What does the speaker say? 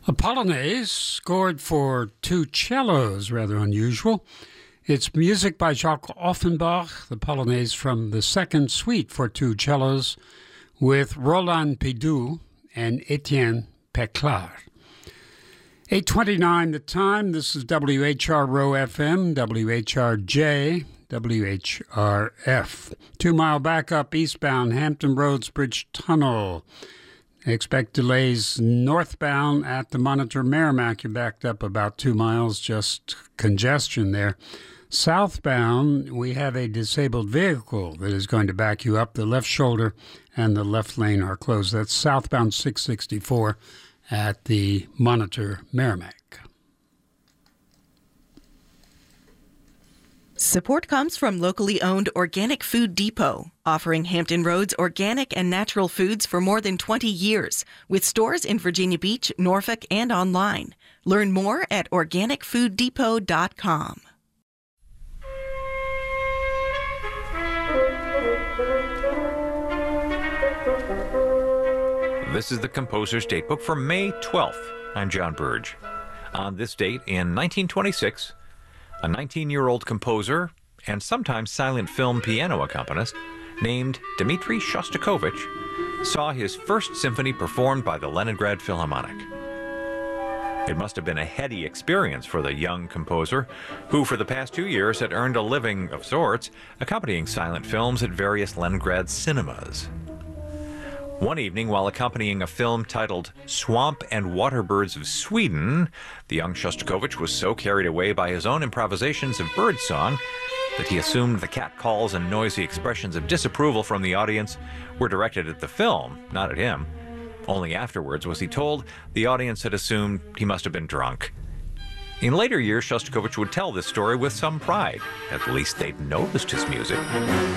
A Polonaise scored for two cellos, rather unusual. It's music by Jacques Offenbach, the Polonaise from the second suite for two cellos, with Roland Pidoux and Etienne Peclar. 8:29 the time. This is WHRO FM, WHRJ, WHRF. 2 mile backup eastbound Hampton Roads Bridge Tunnel. Expect delays northbound at the Monitor Merrimack. You're backed up about 2 miles, just congestion there. Southbound, we have a disabled vehicle that is going to back you up. The left shoulder and the left lane are closed. That's southbound 664 at the Monitor Merrimack. Support comes from locally owned Organic Food Depot, offering Hampton Roads organic and natural foods for more than 20 years, with stores in Virginia Beach, Norfolk, and online. Learn more at organicfooddepot.com. This is the Composer's Datebook for May 12th. I'm John Burge. On this date in 1926, a 19-year-old composer and sometimes silent film piano accompanist named Dmitri Shostakovich saw his first symphony performed by the Leningrad Philharmonic. It must have been a heady experience for the young composer, who for the past 2 years had earned a living of sorts accompanying silent films at various Leningrad cinemas. One evening, while accompanying a film titled Swamp and Waterbirds of Sweden, the young Shostakovich was so carried away by his own improvisations of birdsong that he assumed the catcalls and noisy expressions of disapproval from the audience were directed at the film, not at him. Only afterwards was he told the audience had assumed he must have been drunk. In later years, Shostakovich would tell this story with some pride. At least they'd noticed his music.